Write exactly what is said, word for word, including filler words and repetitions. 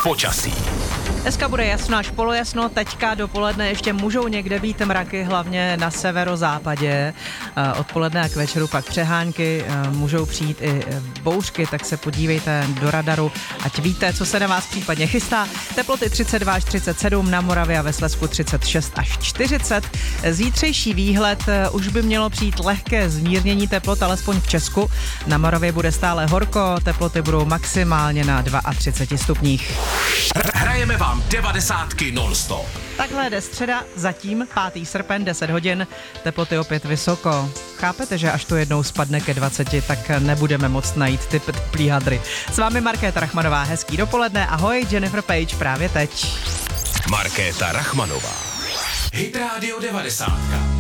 počasí. Dneska bude jasno až polojasno, teďka dopoledne ještě můžou někde být mraky, hlavně na severozápadě. Odpoledne a k večeru pak přehánky, můžou přijít i bouřky, tak se podívejte do radaru, ať víte, co se na vás případně chystá. Teploty třicet dva až třicet sedm, na Moravě a ve Slezsku třicet šest až čtyřicet. Zítřejší výhled už by mělo přijít lehké zmírnění teplot, alespoň v Česku. Na Moravě bude stále horko, teploty budou maximálně na třicet dva stupních. Hrajeme vám devadesátky non-stop. Takhle jde středa, zatím pátý srpen, deset hodin, teploty opět vysoko. Chápete, že až to jednou spadne ke dvaceti, tak nebudeme moct najít ty teplý hadry. S vámi Markéta Rachmanová, hezký dopoledne, ahoj, Jennifer Page právě teď. Markéta Rachmanová. Hit Radio devadesát.